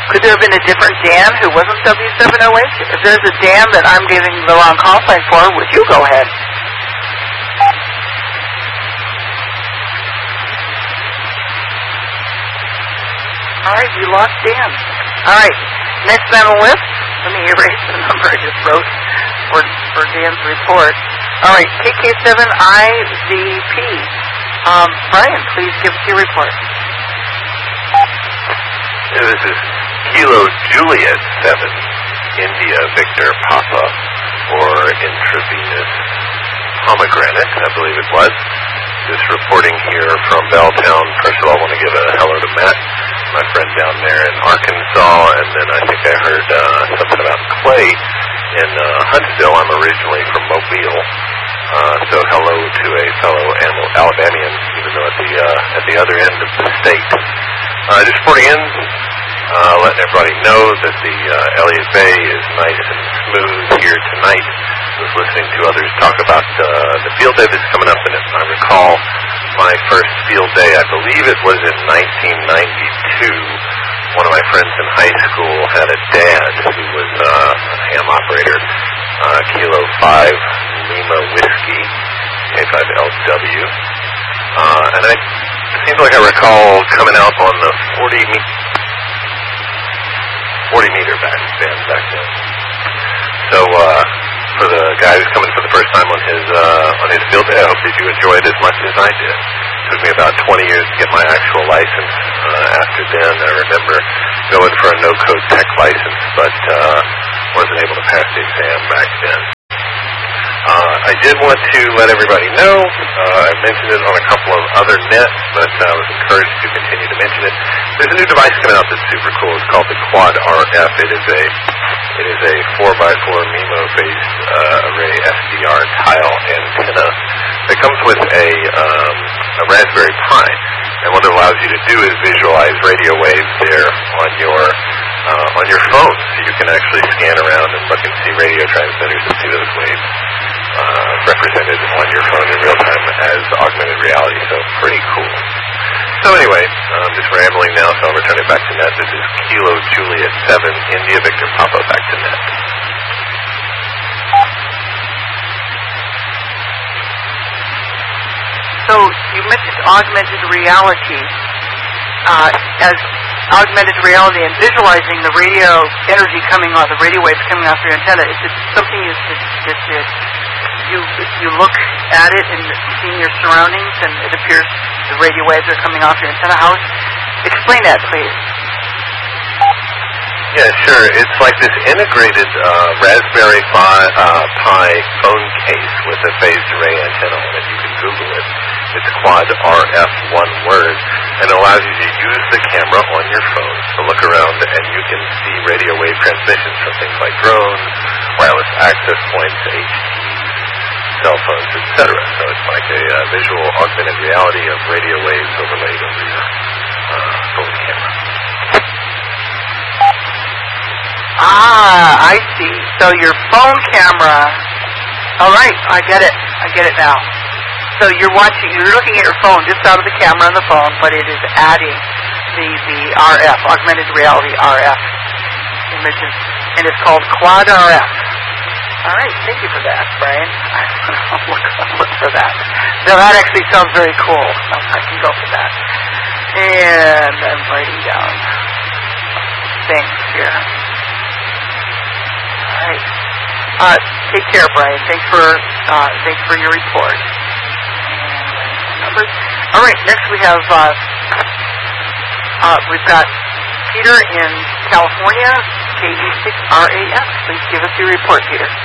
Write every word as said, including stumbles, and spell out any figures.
Could there have been a different Dan who wasn't W seven oh eight? If there's a Dan that I'm giving the wrong call sign for, would you go ahead? All right, you lost Dan. All right, next on the list, let me erase the number I just wrote for, for Dan's report. All right, K K seven I V P. Um, Brian, please give us your report. Yeah, this is Kilo Juliet seven, India Victor Papa, or intravenous pomegranate, I believe it was. Just reporting here from Belltown. First of all, I want to give a hello to Matt, my friend down there in Arkansas, and then I think I heard uh, something about Clay in uh, Huntsville. I'm originally from Mobile, uh, so hello to a fellow Alabamian, even though at the uh, at the other end of the state. Uh, just reporting in, uh, letting everybody know that the uh, Elliott Bay is nice and smooth here tonight. I was listening to others talk about uh, the field day that's coming up, and if I recall, my first field day, I believe it was in nineteen ninety-two. One of my friends in high school had a dad who was uh, a ham operator, uh, Kilo five Lima Whiskey, K five L W, uh, and I, it seems like I recall coming out on the forty meter back band back then. So, uh, for the guy who's coming for the first time on his uh, on his field day, I hope that you enjoy it as much as I did. It took me about twenty years to get my actual license. Uh, after then, I remember going for a no-code tech license, but uh, wasn't able to pass the exam back then. Uh, I did want to let everybody know, uh, I mentioned it on a couple of other nets, but I was encouraged to continue to mention it. There's a new device coming out that's super cool. It's called the Quad R F. It is a it is a four by four MIMO-based uh, array S D R tile antenna that comes with a, um, a Raspberry Pi. And what it allows you to do is visualize radio waves there on your uh, on your phone, so you can actually scan around and look and see radio transmitters and see those waves uh, represented on your phone in real time as augmented reality. So pretty cool. So anyway, I'm just rambling now, so I'll return it back to net. This is Kilo Juliet seven, India Victor Papa, back to net. So you mentioned augmented reality. Uh, as augmented reality and visualizing the radio energy coming off, the radio waves coming off your antenna, is it something you, that, that you, you look at it and see your surroundings and it appears the radio waves are coming off your antenna? How? Explain that, please. Yeah, sure. It's like this integrated uh, Raspberry Pi, uh, Pi phone case with a phased array antenna on it. You can Google it. It's Quad R F, one word, and it allows you to use the camera on your phone to look around, and you can see radio wave transmissions from things like drones, wireless access points, H Ds, cell phones, et cetera. So it's like a uh, visual augmented reality of radio waves overlaid over your uh, phone camera. Ah, I see. So your phone camera. All right, I get it. I get it now. So you're watching, you're looking at your phone just out of the camera on the phone, but it is adding the the R F, augmented reality R F images, and it's called Quad R F. All right, thank you for that, Brian. I'll look, I'll look for that. Now that actually sounds very cool. I can go for that. And I'm writing down things here. All right. Uh, take care, Brian. Thanks for uh, thanks for your report. All right, next we have, uh, uh, we've got Peter in California, K E six R A F. Please give us your report, Peter.